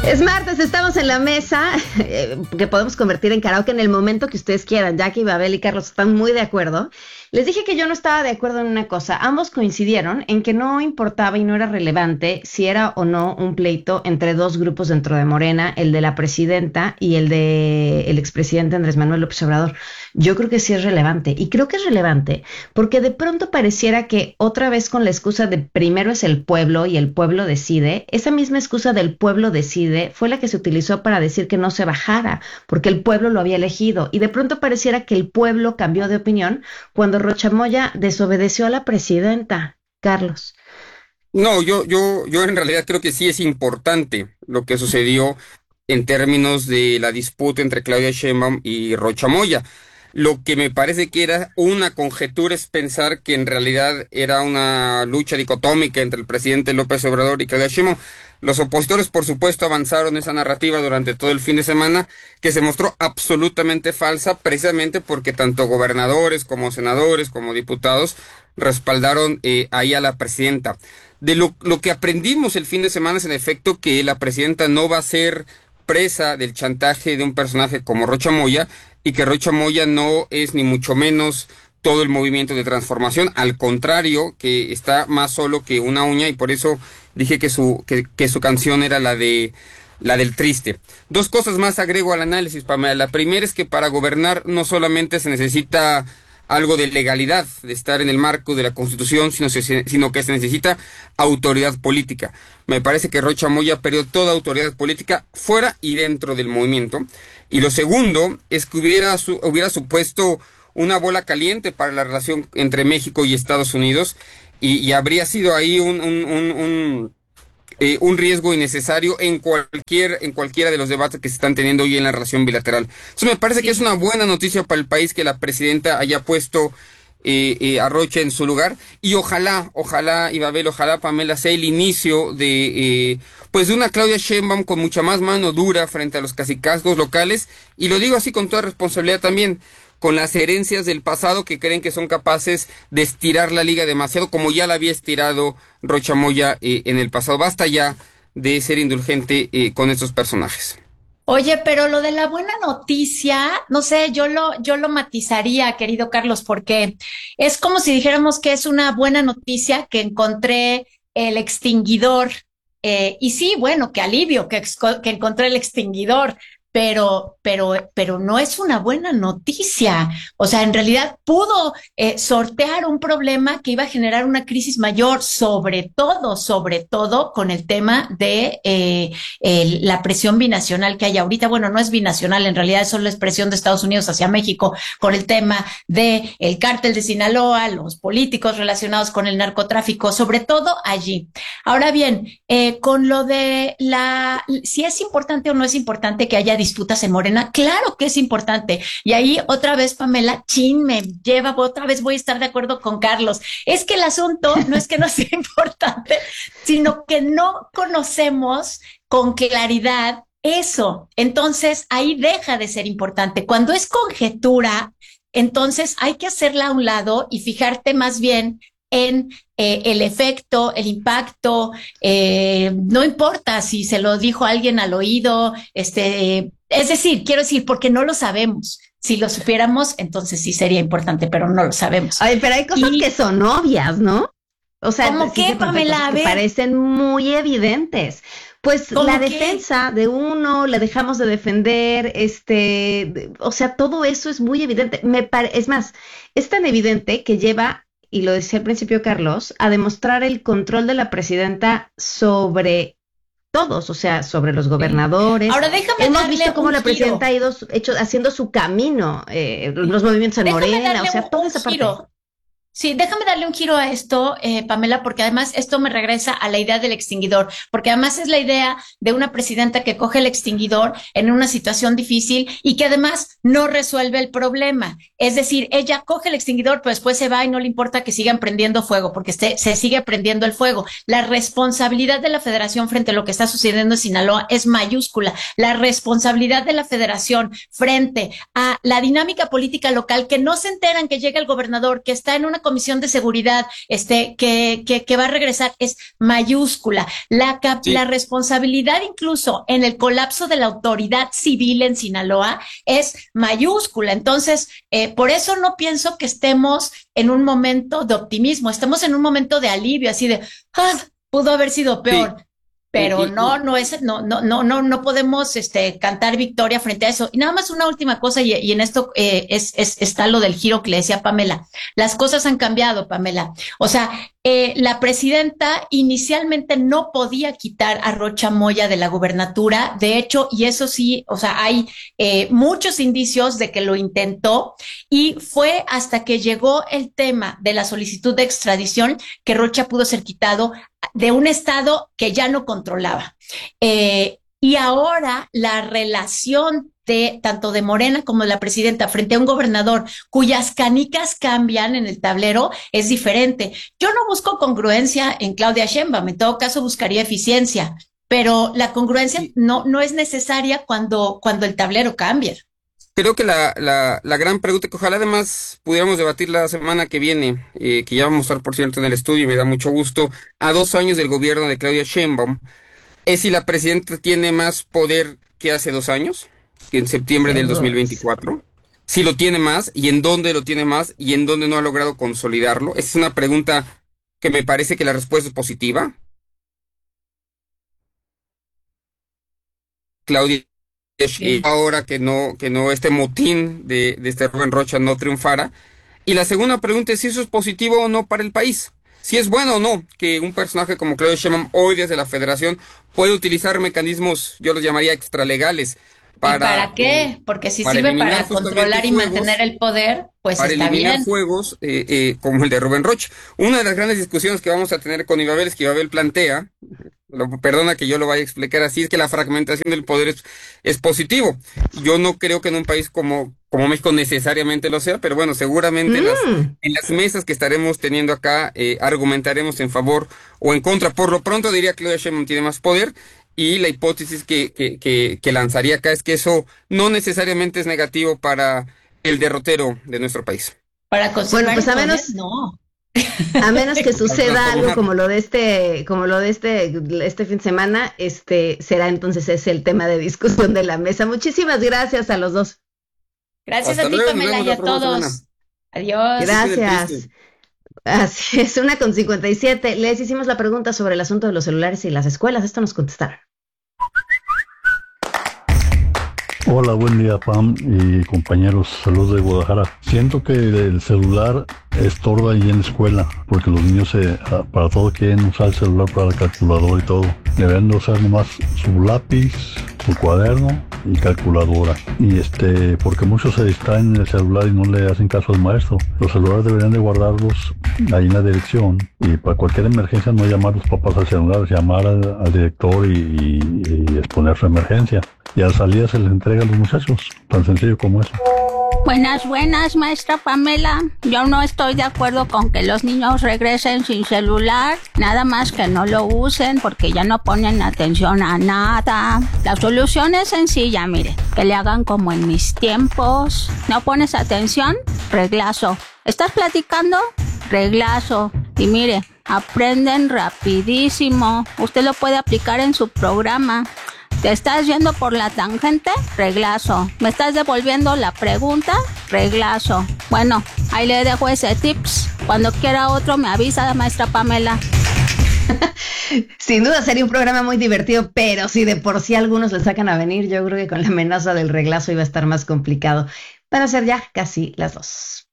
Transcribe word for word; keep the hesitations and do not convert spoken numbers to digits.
Es martes, estamos en la mesa, eh, que podemos convertir en karaoke en el momento que ustedes quieran. Jackie, Babel y Carlos están muy de acuerdo. Les dije que yo no estaba de acuerdo en una cosa. Ambos coincidieron en que no importaba y no era relevante si era o no un pleito entre dos grupos dentro de Morena, el de la presidenta y el de el expresidente Andrés Manuel López Obrador. Yo creo que sí es relevante, y creo que es relevante porque de pronto pareciera que otra vez con la excusa de primero es el pueblo y el pueblo decide, esa misma excusa del pueblo decide fue la que se utilizó para decir que no se bajara, porque el pueblo lo había elegido, y de pronto pareciera que el pueblo cambió de opinión cuando Rocha Moya desobedeció a la presidenta. Carlos. No, yo, yo, yo en realidad creo que sí es importante lo que sucedió en términos de la disputa entre Claudia Sheinbaum y Rocha Moya. Lo que me parece que era una conjetura es pensar que en realidad era una lucha dicotómica entre el presidente López Obrador y Claudia Sheinbaum. Los opositores, por supuesto, avanzaron esa narrativa durante todo el fin de semana, que se mostró absolutamente falsa, precisamente porque tanto gobernadores como senadores como diputados respaldaron eh, ahí a la presidenta. De lo, lo que aprendimos el fin de semana es, en efecto, que la presidenta no va a ser presa del chantaje de un personaje como Rocha Moya, y que Rocha Moya no es ni mucho menos todo el movimiento de transformación, al contrario, que está más solo que una uña, y por eso dije que su, que, que su canción era la de la del triste. Dos cosas más agrego al análisis, Pamela. La primera es que para gobernar no solamente se necesita algo de legalidad, de estar en el marco de la Constitución, sino, sino que se necesita autoridad política. Me parece que Rocha Moya perdió toda autoridad política fuera y dentro del movimiento. Y lo segundo es que hubiera, su, hubiera supuesto una bola caliente para la relación entre México y Estados Unidos, y, y habría sido ahí un, un, un, un, eh, un riesgo innecesario en cualquier en cualquiera de los debates que se están teniendo hoy en la relación bilateral. Entonces me parece sí. que es una buena noticia para el país que la presidenta haya puesto eh, eh, a Rocha en su lugar, y ojalá, ojalá, Ibabel, ojalá, Pamela, sea el inicio de eh, pues de una Claudia Sheinbaum con mucha más mano dura frente a los cacicazgos locales, y lo digo así con toda responsabilidad también, con las herencias del pasado que creen que son capaces de estirar la liga demasiado, como ya la había estirado Rocha Moya eh, en el pasado. Basta ya de ser indulgente eh, con estos personajes. Oye, pero lo de la buena noticia, no sé, yo lo, yo lo matizaría, querido Carlos, porque es como si dijéramos que es una buena noticia que encontré el extinguidor, eh, y sí, bueno, qué alivio que, que encontré el extinguidor, pero, pero, pero no es una buena noticia. O sea, en realidad pudo eh, sortear un problema que iba a generar una crisis mayor, sobre todo, sobre todo con el tema de eh, el, la presión binacional que hay ahorita. Bueno, no es binacional, en realidad es solo expresión de Estados Unidos hacia México, con el tema de el cártel de Sinaloa, los políticos relacionados con el narcotráfico, sobre todo allí. Ahora bien, eh, con lo de la, si es importante o no es importante que haya disputas en Morena, claro que es importante. Y ahí otra vez, Pamela, chin, me lleva, otra vez voy a estar de acuerdo con Carlos. Es que el asunto no es que no sea importante, sino que no conocemos con claridad eso. Entonces, ahí deja de ser importante. Cuando es conjetura, entonces hay que hacerla a un lado y fijarte más bien en eh, el efecto, el impacto, eh, no importa si se lo dijo alguien al oído, este, es decir, quiero decir, porque no lo sabemos. Si lo supiéramos, entonces sí sería importante, pero no lo sabemos. Ay, pero hay cosas y, que son obvias, ¿no? O sea, ¿cómo sí qué, Pamela? A ver. Que parecen muy evidentes. Pues la defensa qué? de uno, le dejamos de defender, este, o sea, todo eso es muy evidente. Me pare, es más, es tan evidente que lleva, y lo decía al principio Carlos, a demostrar el control de la presidenta sobre todos, o sea, sobre los gobernadores. Ahora déjame Hemos darle visto cómo un la presidenta giro. ha ido hecho, haciendo su camino, eh, los movimientos en déjame Morena, o sea, un, toda un esa giro. parte. Sí, déjame darle un giro a esto, eh, Pamela, porque además esto me regresa a la idea del extinguidor, porque además es la idea de una presidenta que coge el extinguidor en una situación difícil y que además no resuelve el problema. Es decir, ella coge el extinguidor, pero después se va y no le importa que sigan prendiendo fuego, porque se, se sigue prendiendo el fuego. La responsabilidad de la federación frente a lo que está sucediendo en Sinaloa es mayúscula. La responsabilidad de la federación frente a la dinámica política local, que no se enteran que llega el gobernador, que está en una comisión de seguridad este, que, que, que va a regresar es mayúscula. La, cap- Sí. la responsabilidad incluso en el colapso de la autoridad civil en Sinaloa es mayúscula. Entonces, eh, por eso no pienso que estemos en un momento de optimismo, estamos en un momento de alivio, así de, ah, pudo haber sido peor. Sí. Pero Y, y- no, no es, no, no, no, no, no podemos este, cantar victoria frente a eso. Y nada más una última cosa, y, y en esto eh, es, es, está lo del giro que le decía Pamela. Las cosas han cambiado, Pamela. O sea, eh, la presidenta inicialmente no podía quitar a Rocha Moya de la gubernatura. De hecho, y eso sí, o sea, hay eh, muchos indicios de que lo intentó, y fue hasta que llegó el tema de la solicitud de extradición que Rocha pudo ser quitado de un estado que ya no controlaba. Eh, y ahora la relación de tanto de Morena como de la presidenta frente a un gobernador cuyas canicas cambian en el tablero es diferente. Yo no busco congruencia en Claudia Sheinbaum, en todo caso buscaría eficiencia, pero la congruencia y no, no es necesaria cuando, cuando el tablero cambia. creo que la, la, la gran pregunta, que ojalá además pudiéramos debatir la semana que viene, eh, que ya vamos a estar, por cierto, en el estudio, y me da mucho gusto, a dos años del gobierno de Claudia Sheinbaum, es si la presidenta tiene más poder que hace dos años, que en septiembre del dos mil veinticuatro. Si lo tiene más, y en dónde lo tiene más, y en dónde no ha logrado consolidarlo. Esa es una pregunta que me parece que la respuesta es positiva. Claudia, eh, Sí. ahora que no, que no este motín de, de este Rubén Rocha no triunfara. Y la segunda pregunta es si eso es positivo o no para el país. Si es bueno o no que un personaje como Claudia Sheinbaum hoy desde la Federación puede utilizar mecanismos, yo los llamaría extralegales, ¿Y para, para qué? eh, Porque si para sirve eliminar para justamente controlar y fuegos, mantener el poder, pues para está eliminar bien. fuegos eh, eh, como el de Rubén Rocha. Una de las grandes discusiones que vamos a tener con Ibabel es que Ibabel plantea, lo, perdona que yo lo vaya a explicar así, es que la fragmentación del poder es, es positivo. Yo no creo que en un país como, como México necesariamente lo sea, pero bueno, seguramente en las, Mm. en las mesas que estaremos teniendo acá eh, argumentaremos en favor o en contra. Por lo pronto diría que Claudia Sheinbaum tiene más poder, y la hipótesis que, que, que, que lanzaría acá es que eso no necesariamente es negativo para el derrotero de nuestro país. Para Bueno, conservar pues el a poder, menos, no. a menos que Para suceda algo transformar. como lo de este, como lo de este, este fin de semana, este será entonces ese el tema de discusión de la mesa. Muchísimas gracias a los dos. Gracias Hasta a ti, luego, nos Pamela, vemos y la a próxima semana. todos. Adiós. Disfruten el Gracias. triste. Así es, una con cincuenta y siete. Les hicimos la pregunta sobre el asunto de los celulares y las escuelas. Esto nos contestaron. Hola, buen día, Pam y compañeros. Saludos de Guadalajara. Siento que el celular estorba ahí en la escuela, porque los niños se, para todo quieren usar el celular para el calculador y todo. Deben de usar nomás su lápiz, su cuaderno y calculadora. Y este, porque muchos se distraen en el celular y no le hacen caso al maestro. Los celulares deberían de guardarlos ahí en la dirección, y para cualquier emergencia no llamar a los papás al celular, llamar al, al director y, y, y exponer su emergencia. Y al salir se les entrega a los muchachos, tan sencillo como eso. Buenas, buenas, maestra Pamela. Yo no estoy de acuerdo con que los niños regresen sin celular, nada más que no lo usen porque ya no ponen atención a nada. La solución es sencilla, mire, que le hagan como en mis tiempos. ¿No pones atención? Reglazo. ¿Estás platicando? Reglazo. Y mire, aprenden rapidísimo. Usted lo puede aplicar en su programa. ¿Te estás yendo por la tangente? Reglazo. ¿Me estás devolviendo la pregunta? Reglazo. Bueno, ahí le dejo ese tips. Cuando quiera otro me avisa la maestra Pamela. Sin duda sería un programa muy divertido, pero si de por sí algunos le sacan a venir, yo creo que con la amenaza del reglazo iba a estar más complicado. Van a ser ya casi las dos.